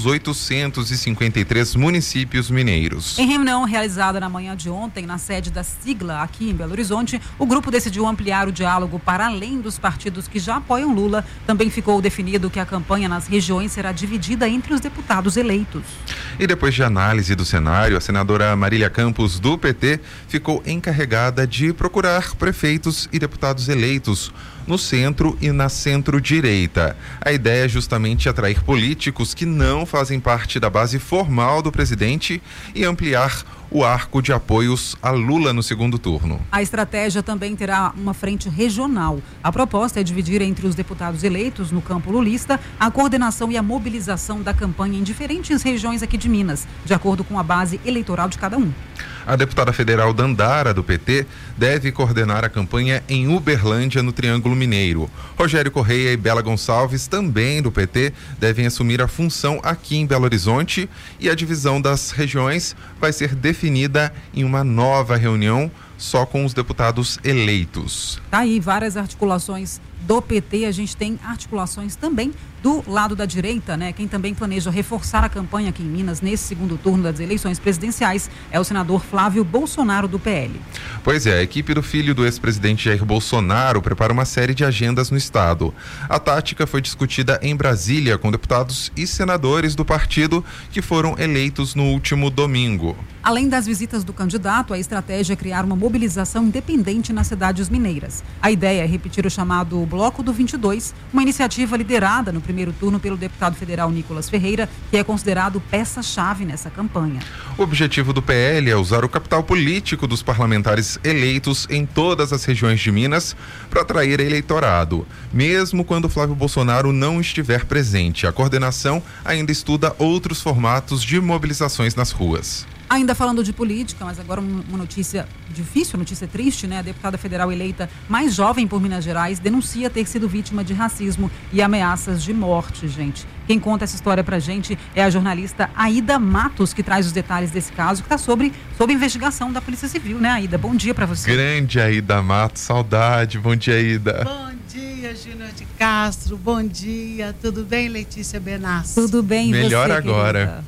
853 municípios mineiros. Em reunião realizada na manhã de ontem, na sede da sigla aqui em Belo Horizonte, o grupo decidiu ampliar o diálogo para além dos partidos que já apoiam Lula. Também ficou definido que a campanha nas regiões será dividida entre os deputados eleitos. E depois de análise do cenário, a senadora Marília Campos, do PT, ficou encarregada de procurar prefeitos e deputados eleitos no centro e na centro-direita. A ideia é justamente atrair políticos que não fazem parte da base formal do presidente e ampliar o arco de apoios a Lula no segundo turno. A estratégia também terá uma frente regional. A proposta é dividir entre os deputados eleitos no campo lulista a coordenação e a mobilização da campanha em diferentes regiões aqui de Minas, de acordo com a base eleitoral de cada um. A deputada federal Dandara, do PT, deve coordenar a campanha em Uberlândia, no Triângulo Mineiro. Rogério Correia e Bela Gonçalves, também do PT, devem assumir a função aqui em Belo Horizonte, e a divisão das regiões vai ser definida em uma nova reunião só com os deputados eleitos. Tá aí várias articulações do PT, a gente tem articulações também do lado da direita, né? Quem também planeja reforçar a campanha aqui em Minas nesse segundo turno das eleições presidenciais é o senador Flávio Bolsonaro, do PL. Pois é, a equipe do filho do ex-presidente Jair Bolsonaro prepara uma série de agendas no estado. A tática foi discutida em Brasília com deputados e senadores do partido que foram eleitos no último domingo. Além das visitas do candidato, a estratégia é criar uma mobilização independente nas cidades mineiras. A ideia é repetir o chamado Bloco do 22, uma iniciativa liderada no primeiro turno pelo deputado federal Nicolas Ferreira, que é considerado peça-chave nessa campanha. O objetivo do PL é usar o capital político dos parlamentares eleitos em todas as regiões de Minas para atrair eleitorado. Mesmo quando Flávio Bolsonaro não estiver presente, a coordenação ainda estuda outros formatos de mobilizações nas ruas. Ainda falando de política, mas agora uma notícia difícil, notícia triste, né? A deputada federal eleita mais jovem por Minas Gerais denuncia ter sido vítima de racismo e ameaças de morte, gente. Quem conta essa história pra gente é a jornalista Aida Matos, que traz os detalhes desse caso, que está sob investigação da Polícia Civil, né, Aida? Bom dia pra você. Grande Aida Matos, saudade. Bom dia, Aida. Bom dia, Júnior de Castro. Bom dia. Tudo bem, Letícia Benassi? Tudo bem, melhor você, agora.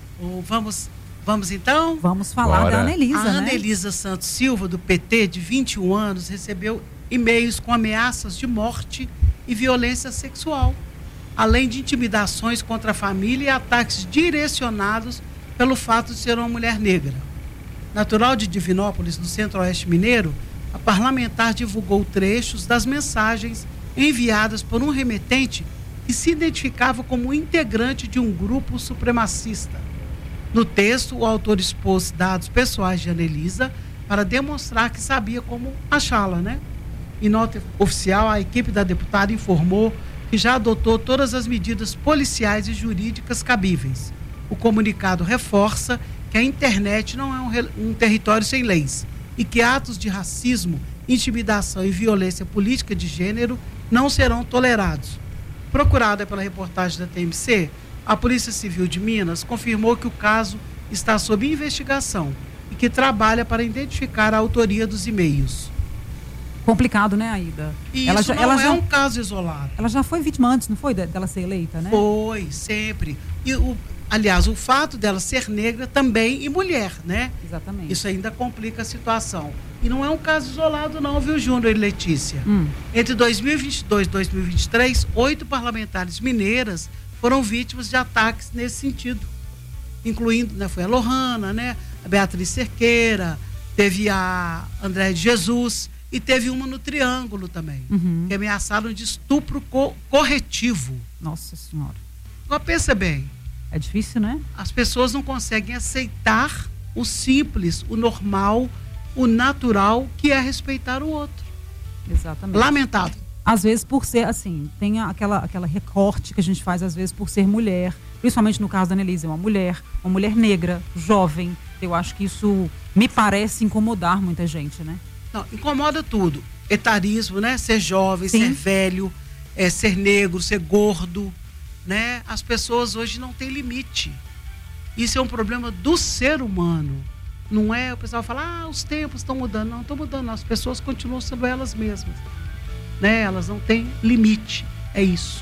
Vamos então? Vamos falar da Anelisa, né? A Anelisa Santos Silva, do PT, de 21 anos, recebeu e-mails com ameaças de morte e violência sexual. além de intimidações contra a família e ataques direcionados pelo fato de ser uma mulher negra. Natural de Divinópolis, no Centro-Oeste Mineiro, a parlamentar divulgou trechos das mensagens enviadas por um remetente que se identificava como integrante de um grupo supremacista. No texto, o autor expôs dados pessoais de Anelisa para demonstrar que sabia como achá-la, né? Em nota oficial, a equipe da deputada informou que já adotou todas as medidas policiais e jurídicas cabíveis. O comunicado reforça que a internet não é um território sem leis e que atos de racismo, intimidação e violência política de gênero não serão tolerados. Procurada pela reportagem da TMC, a Polícia Civil de Minas confirmou que o caso está sob investigação e que trabalha para identificar a autoria dos e-mails. Complicado, né, Aida? E isso não é um caso isolado. Ela já foi vítima antes, não foi? Dela ser eleita, né? Foi, sempre. E aliás, o fato dela ser negra também e mulher, né? Exatamente. Isso ainda complica a situação. E não é um caso isolado não, viu, Júnior e Letícia? Entre 2022 e 2023, 8 parlamentares mineiras foram vítimas de ataques nesse sentido. Incluindo, né, foi a Lohana, né? A Beatriz Cerqueira, teve a André de Jesus e teve uma no Triângulo também, que ameaçaram de estupro corretivo. Nossa Senhora. Agora pensa bem. É difícil, né? As pessoas não conseguem aceitar o simples, o normal, o natural, que é respeitar o outro. Exatamente. Lamentável. Às vezes por ser assim, tem aquela recorte que a gente faz às vezes por ser mulher, principalmente no caso da Anelisa, uma mulher negra, jovem. Eu acho que isso me parece incomodar muita gente, né? Não, incomoda tudo. Etarismo, né? Ser jovem, Sim. ser velho, ser negro, ser gordo, né? As pessoas hoje não têm limite. Isso é um problema do ser humano. Não é o pessoal fala, os tempos estão mudando. Não estão mudando, não. As pessoas continuam sendo elas mesmas, né? Elas não têm limite. É isso.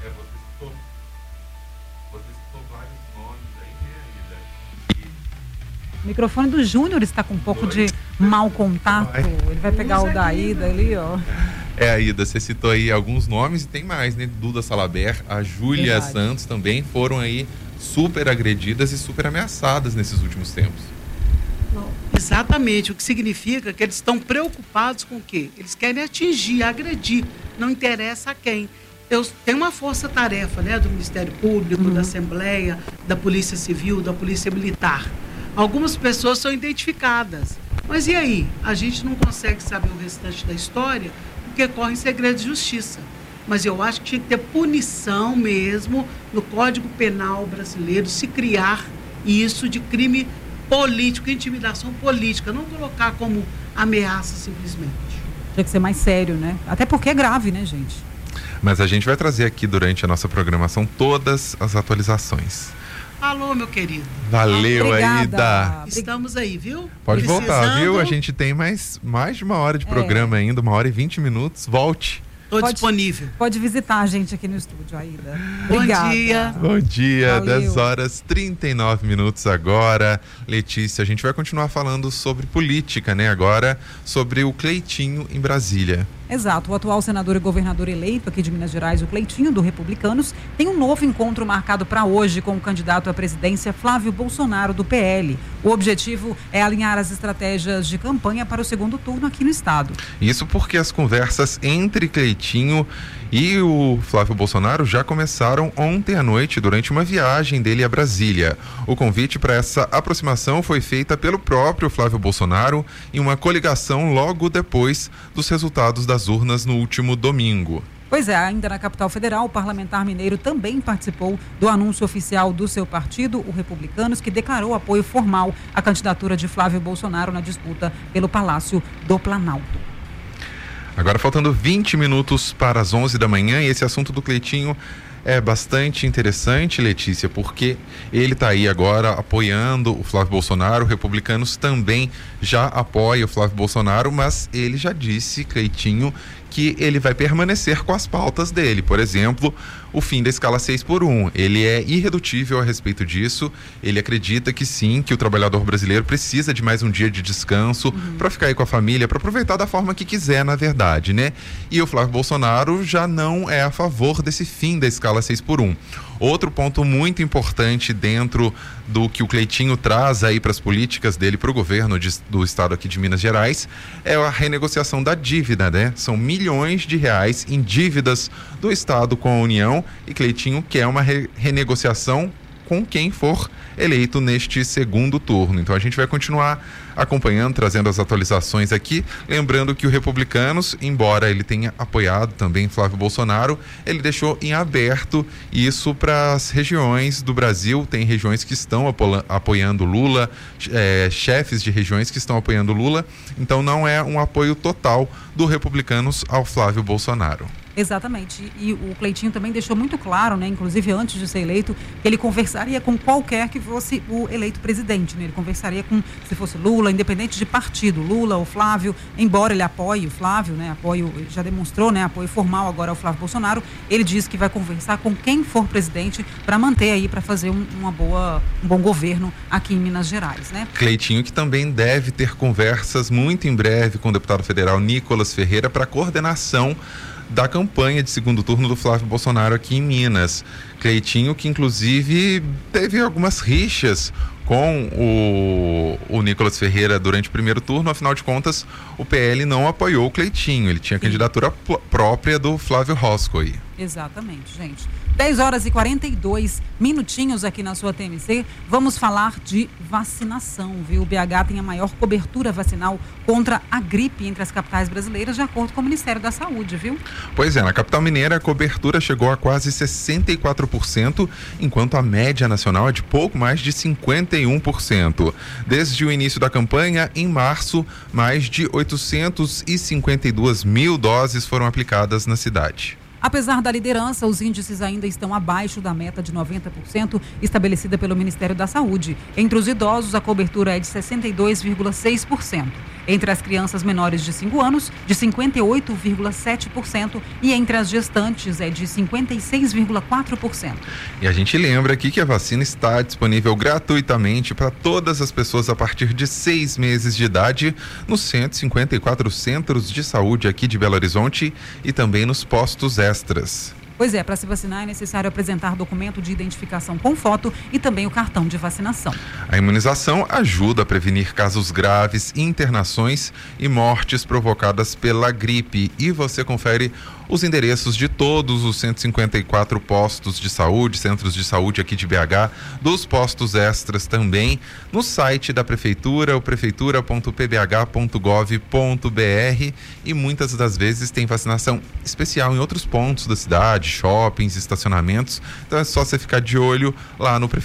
Você citou vários nomes aí, né, Aida? O microfone do Júnior está com um pouco de mau contato. Ele vai pegar o da Aida ali, ó. Aida, você citou aí alguns nomes e tem mais, né? Duda Salaber, a Júlia Santos também foram aí super agredidas e super ameaçadas nesses últimos tempos. Exatamente, o que significa que eles estão preocupados com o quê? Eles querem atingir, agredir, não interessa a quem. Tem uma força-tarefa, né, do Ministério Público, da Assembleia, da Polícia Civil, da Polícia Militar. Algumas pessoas são identificadas, mas e aí? A gente não consegue saber o restante da história porque corre em segredo de justiça. Mas eu acho que tinha que ter punição mesmo no Código Penal brasileiro, se criar isso de crime político, intimidação política, não colocar como ameaça simplesmente. Tinha que ser mais sério, né? Até porque é grave, né, gente? Mas a gente vai trazer aqui durante a nossa programação todas as atualizações. Alô, meu querido. Valeu, Obrigada. Aida. Estamos aí, viu? Pode voltar, viu? A gente tem mais de uma hora de programa ainda, 1h20. Volte. Estou disponível. Pode visitar a gente aqui no estúdio, Aida. Bom Obrigada. dia. Bom dia, Valeu. 10h39 agora. Letícia, a gente vai continuar falando sobre política, né? Agora sobre o Cleitinho em Brasília. Exato, o atual senador e governador eleito aqui de Minas Gerais, o Cleitinho, do Republicanos, tem um novo encontro marcado para hoje com o candidato à presidência Flávio Bolsonaro, do PL. O objetivo é alinhar as estratégias de campanha para o segundo turno aqui no estado. Isso porque as conversas entre Cleitinho e o Flávio Bolsonaro já começaram ontem à noite, durante uma viagem dele a Brasília. O convite para essa aproximação foi feita pelo próprio Flávio Bolsonaro em uma coligação logo depois dos resultados das urnas no último domingo. Pois é, ainda na capital federal, o parlamentar mineiro também participou do anúncio oficial do seu partido, o Republicanos, que declarou apoio formal à candidatura de Flávio Bolsonaro na disputa pelo Palácio do Planalto. Agora faltando 20 minutos para as 11 da manhã, e esse assunto do Cleitinho é bastante interessante, Letícia, porque ele está aí agora apoiando o Flávio Bolsonaro. O Republicanos também já apoia o Flávio Bolsonaro, mas ele já disse, Cleitinho, que ele vai permanecer com as pautas dele. Por exemplo, o fim da escala 6x1. Ele é irredutível a respeito disso. Ele acredita que sim, que o trabalhador brasileiro precisa de mais um dia de descanso para ficar aí com a família, para aproveitar da forma que quiser, na verdade, né? E o Flávio Bolsonaro já não é a favor desse fim da escala escala 6x1. Outro ponto muito importante dentro do que o Cleitinho traz aí para as políticas dele para o governo do estado aqui de Minas Gerais é a renegociação da dívida, né? São milhões de reais em dívidas do estado com a União e Cleitinho quer uma renegociação com quem for eleito neste segundo turno. Então a gente vai continuar acompanhando, trazendo as atualizações aqui, lembrando que o Republicanos, embora ele tenha apoiado também Flávio Bolsonaro, ele deixou em aberto isso para as regiões do Brasil. Tem regiões que estão apoiando Lula, chefes de regiões que estão apoiando Lula, então não é um apoio total do Republicanos ao Flávio Bolsonaro. Exatamente, e o Cleitinho também deixou muito claro, né, inclusive antes de ser eleito, que ele conversaria com qualquer que fosse o eleito presidente, né? Ele conversaria com, se fosse Lula, independente de partido, Lula ou Flávio, embora ele apoie o Flávio, né, já demonstrou, né, apoio formal agora ao Flávio Bolsonaro, ele disse que vai conversar com quem for presidente para manter aí, para fazer um bom governo aqui em Minas Gerais, né? Cleitinho que também deve ter conversas muito em breve com o deputado federal Nicolas Ferreira para coordenação da campanha de segundo turno do Flávio Bolsonaro aqui em Minas. Cleitinho que inclusive teve algumas rixas com o Nicolas Ferreira durante o primeiro turno, afinal de contas o PL não apoiou o Cleitinho, ele tinha candidatura própria do Flávio Rosco aí. Exatamente, gente. 10 horas e 42 minutinhos aqui na sua TMC. Vamos falar de vacinação, viu? O BH tem a maior cobertura vacinal contra a gripe entre as capitais brasileiras, de acordo com o Ministério da Saúde, viu? Pois é, na capital mineira a cobertura chegou a quase 64%, enquanto a média nacional é de pouco mais de 51%. Desde o início da campanha, em março, mais de 852 mil doses foram aplicadas na cidade. Apesar da liderança, os índices ainda estão abaixo da meta de 90% estabelecida pelo Ministério da Saúde. Entre os idosos, a cobertura é de 62,6%. Entre as crianças menores de 5 anos, de 58,7%. E entre as gestantes, é de 56,4%. E a gente lembra aqui que a vacina está disponível gratuitamente para todas as pessoas a partir de 6 meses de idade nos 154 centros de saúde aqui de Belo Horizonte e também nos postos extras. Pois é, para se vacinar é necessário apresentar documento de identificação com foto e também o cartão de vacinação. A imunização ajuda a prevenir casos graves, internações e mortes provocadas pela gripe. E você confere os endereços de todos os 154 postos de saúde, centros de saúde aqui de BH, dos postos extras também, no site da Prefeitura, o prefeitura.pbh.gov.br, e muitas das vezes tem vacinação especial em outros pontos da cidade, shoppings, estacionamentos, então é só você ficar de olho lá no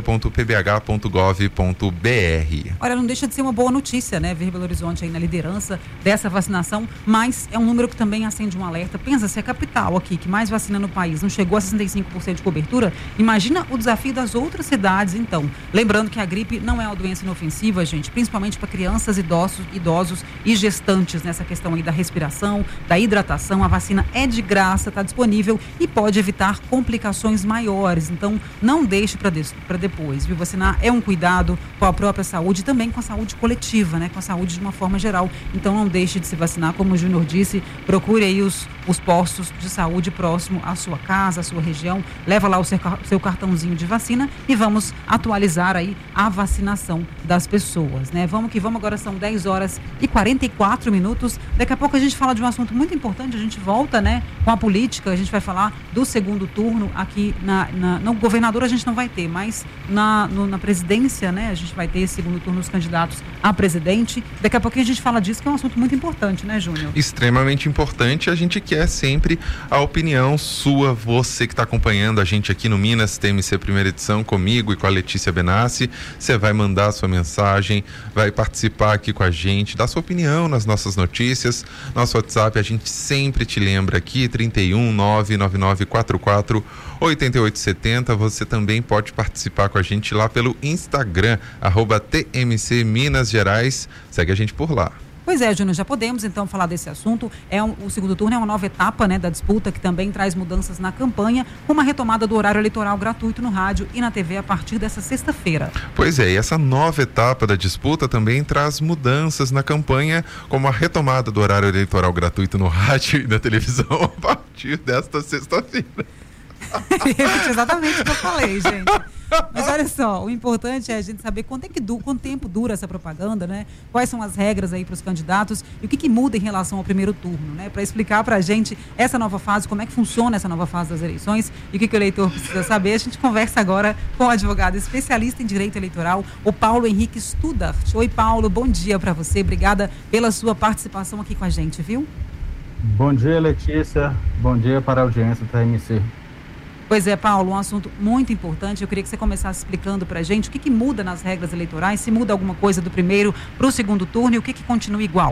prefeitura.pbh.gov.br. Olha, não deixa de ser uma boa notícia, né? Ver Belo Horizonte aí na liderança dessa vacinação, mas é um número que também acende um alerta. Pensa, se a capital aqui, que mais vacina no país, não chegou a 65% de cobertura, imagina o desafio das outras cidades, então. Lembrando que a gripe não é uma doença inofensiva, gente, principalmente para crianças, idosos e gestantes, nessa questão aí da respiração, da hidratação. A vacina é de graça, está disponível e pode evitar complicações maiores. Então, não deixe para depois, viu? Vacinar é um cuidado com a própria saúde e também com a saúde coletiva, né? Com a saúde de uma forma geral. Então, não deixe de se vacinar, como o Júnior disse, procure aí os postos de saúde próximo à sua casa, à sua região, leva lá o seu cartãozinho de vacina e vamos atualizar aí a vacinação das pessoas, né? Vamos que vamos, agora são 10 horas e 44 minutos. Daqui a pouco a gente fala de um assunto muito importante, a gente volta, né, com a política, a gente vai falar do segundo turno aqui no governador a gente não vai ter, mas na presidência, né, a gente vai ter esse segundo turno dos candidatos a presidente. Daqui a pouco a gente fala disso, que é um assunto muito importante, né, Júnior? Extremamente importante, a gente quer sempre a opinião sua, você que está acompanhando a gente aqui no Minas TMC primeira edição, comigo e com a Letícia Benassi. Você vai mandar sua mensagem, vai participar aqui com a gente, dar sua opinião nas nossas notícias. Nosso WhatsApp, a gente sempre te lembra aqui, 31 99944 8870. Você também pode participar com a gente lá pelo Instagram, @TMC Minas Gerais. Segue a gente por lá. Pois é, Júnior, já podemos então falar desse assunto. O segundo turno é uma nova etapa, né, da disputa, que também traz mudanças na campanha, com uma retomada do horário eleitoral gratuito no rádio e na TV a partir dessa sexta-feira. Pois é, e essa nova etapa da disputa também traz mudanças na campanha, como a retomada do horário eleitoral gratuito no rádio e na televisão a partir desta sexta-feira. Repeti exatamente o que eu falei, gente. Mas olha só, o importante é a gente saber quanto tempo dura essa propaganda, né? Quais são as regras aí para os candidatos e o que muda em relação ao primeiro turno, né? Para explicar para a gente essa nova fase, como é que funciona essa nova fase das eleições e o que o eleitor precisa saber, a gente conversa agora com o advogado especialista em direito eleitoral, o Paulo Henrique Studaft. Oi, Paulo, bom dia para você. Obrigada pela sua participação aqui com a gente, viu? Bom dia, Letícia. Bom dia para a audiência da TMC. Pois é, Paulo, um assunto muito importante. Eu queria que você começasse explicando para a gente o que muda nas regras eleitorais, se muda alguma coisa do primeiro para o segundo turno e o que continua igual.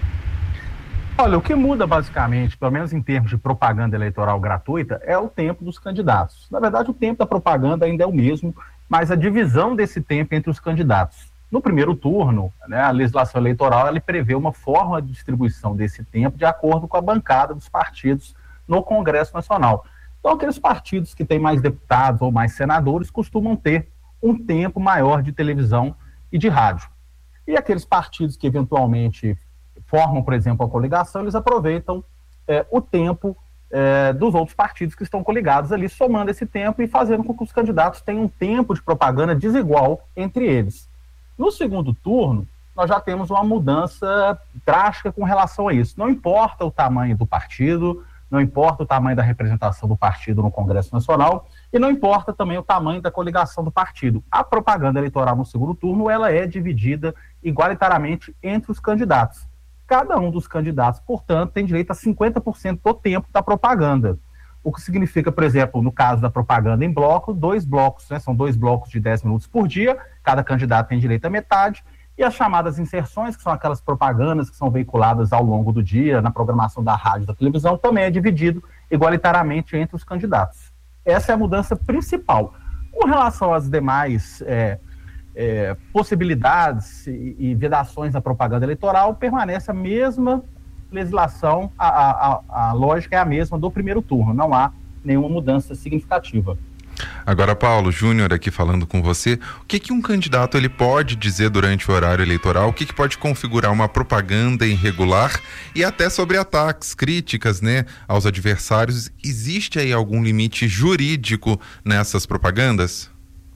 Olha, o que muda basicamente, pelo menos em termos de propaganda eleitoral gratuita, é o tempo dos candidatos. Na verdade, o tempo da propaganda ainda é o mesmo, mas a divisão desse tempo entre os candidatos. No primeiro turno, né, a legislação eleitoral ela prevê uma forma de distribuição desse tempo de acordo com a bancada dos partidos no Congresso Nacional. Então, aqueles partidos que têm mais deputados ou mais senadores costumam ter um tempo maior de televisão e de rádio. E aqueles partidos que eventualmente formam, por exemplo, a coligação, eles aproveitam o tempo dos outros partidos que estão coligados ali, somando esse tempo e fazendo com que os candidatos tenham um tempo de propaganda desigual entre eles. No segundo turno, nós já temos uma mudança drástica com relação a isso. Não importa o tamanho do partido, não importa o tamanho da representação do partido no Congresso Nacional e não importa também o tamanho da coligação do partido. A propaganda eleitoral no segundo turno, ela é dividida igualitariamente entre os candidatos. Cada um dos candidatos, portanto, tem direito a 50% do tempo da propaganda. O que significa, por exemplo, no caso da propaganda em bloco, 2 blocos, né, são 2 blocos de 10 minutos por dia, cada candidato tem direito a metade, e as chamadas inserções, que são aquelas propagandas que são veiculadas ao longo do dia na programação da rádio e da televisão, também é dividido igualitariamente entre os candidatos. Essa é a mudança principal. Com relação às demais possibilidades e vedações da propaganda eleitoral, permanece a mesma legislação, a lógica é a mesma do primeiro turno, não há nenhuma mudança significativa. Agora, Paulo Júnior aqui falando com você, o que um candidato ele pode dizer durante o horário eleitoral, o que pode configurar uma propaganda irregular e até sobre ataques, críticas, né, aos adversários. Existe aí algum limite jurídico nessas propagandas?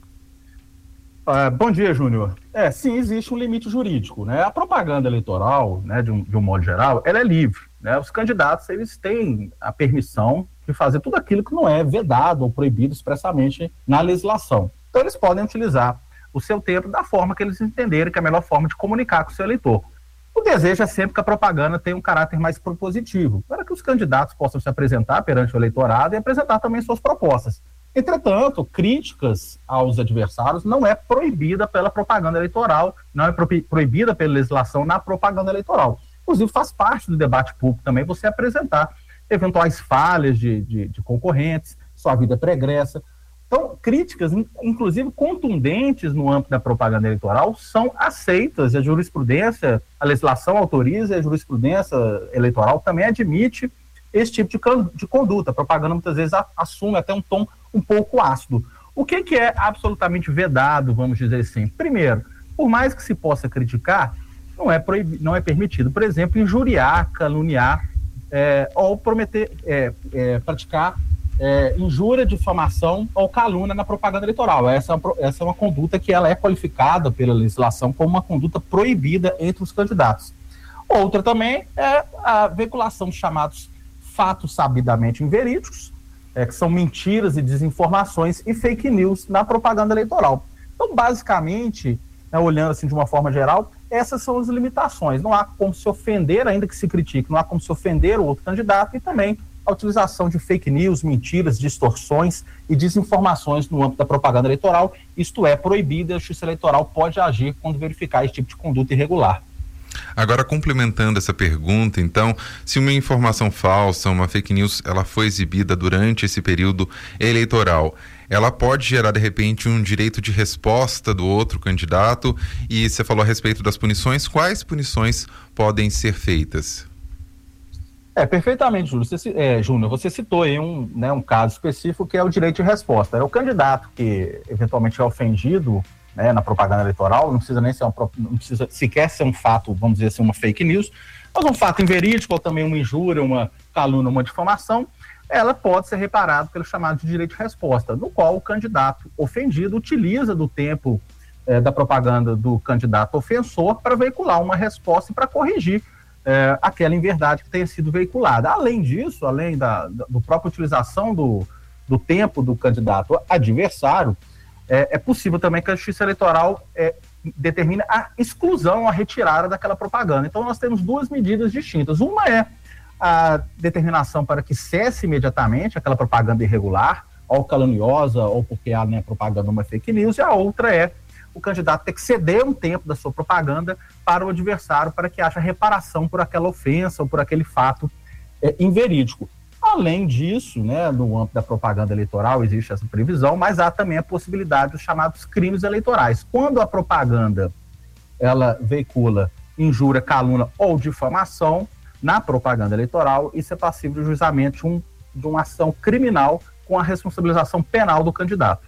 Bom dia, Júnior. Sim, existe um limite jurídico, né? A propaganda eleitoral, né, de um modo geral, ela é livre, né? Os candidatos, eles têm a permissão de fazer tudo aquilo que não é vedado ou proibido expressamente na legislação. Então, eles podem utilizar o seu tempo da forma que eles entenderem que é a melhor forma de comunicar com o seu eleitor. O desejo é sempre que a propaganda tenha um caráter mais propositivo, para que os candidatos possam se apresentar perante o eleitorado e apresentar também suas propostas. Entretanto, críticas aos adversários não é proibida pela propaganda eleitoral, não é proibida pela legislação na propaganda eleitoral. Inclusive, faz parte do debate público também você apresentar eventuais falhas de concorrentes, sua vida pregressa. Então, críticas, inclusive contundentes no âmbito da propaganda eleitoral, são aceitas. A jurisprudência, a legislação autoriza, a jurisprudência eleitoral também admite esse tipo de conduta. A propaganda muitas vezes assume até um tom um pouco ácido. O que é absolutamente vedado, vamos dizer assim? Primeiro, por mais que se possa criticar, não é permitido, por exemplo, injuriar, caluniar, ou prometer, praticar injúria, difamação ou calúnia na propaganda eleitoral. Essa é uma conduta que ela é qualificada pela legislação como uma conduta proibida entre os candidatos. Outra também é a veiculação de chamados fatos sabidamente inverídicos, que são mentiras e desinformações e fake news na propaganda eleitoral. Então, basicamente, olhando assim de uma forma geral, essas são as limitações. Não há como se ofender, ainda que se critique, não há como se ofender o outro candidato, e também a utilização de fake news, mentiras, distorções e desinformações no âmbito da propaganda eleitoral. Isto é proibido e a Justiça Eleitoral pode agir quando verificar esse tipo de conduta irregular. Agora, complementando essa pergunta, então, se uma informação falsa, uma fake news, ela foi exibida durante esse período eleitoral, ela pode gerar, de repente, um direito de resposta do outro candidato? E você falou a respeito das punições. Quais punições podem ser feitas? Perfeitamente, Júnior. Você citou aí um caso específico que é o direito de resposta. É o candidato que eventualmente é ofendido, né, na propaganda eleitoral, não precisa nem ser não precisa sequer ser um fato, vamos dizer assim, uma fake news, mas um fato inverídico ou também uma injúria, uma calúnia, uma difamação, ela pode ser reparada pelo chamado de direito de resposta, no qual o candidato ofendido utiliza do tempo da propaganda do candidato ofensor para veicular uma resposta e para corrigir aquela inverdade que tenha sido veiculada. Além disso, além do própria utilização do tempo do candidato adversário, é possível também que a Justiça Eleitoral determine a exclusão, a retirada daquela propaganda. Então nós temos duas medidas distintas. Uma é a determinação para que cesse imediatamente aquela propaganda irregular, ou caluniosa, ou porque a propaganda uma fake news, e a outra é o candidato ter que ceder um tempo da sua propaganda para o adversário, para que haja reparação por aquela ofensa ou por aquele fato inverídico. Além disso, né, no âmbito da propaganda eleitoral existe essa previsão, mas há também a possibilidade dos chamados crimes eleitorais. Quando a propaganda ela veicula injúria, calúnia ou difamação na propaganda eleitoral, isso é passível de juizamento de uma ação criminal com a responsabilização penal do candidato.